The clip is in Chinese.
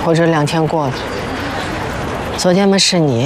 或者2天过了。昨天嘛是你